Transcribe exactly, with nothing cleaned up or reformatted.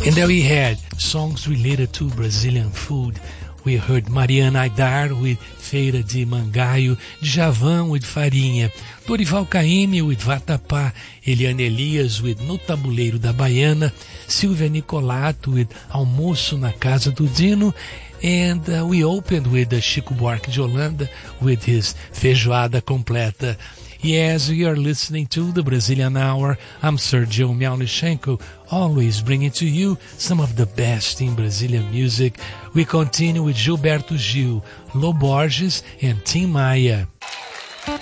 And there we had songs related to Brazilian food. We heard Mariana Aidar with Feira de Mangaio, Djavan with Farinha, Dorival Caymmi with Vatapá, Eliane Elias with No Tabuleiro da Baiana, Silvia Nicolato with Almoço na Casa do Dino, and uh, we opened with uh, Chico Buarque de Holanda with his Feijoada Completa. Yes, we are listening to the Brazilian Hour. I'm Sergio Miaulichenko, always bringing to you some of the best in Brazilian music. We continue with Gilberto Gil, Lô Borges, and Tim Maia.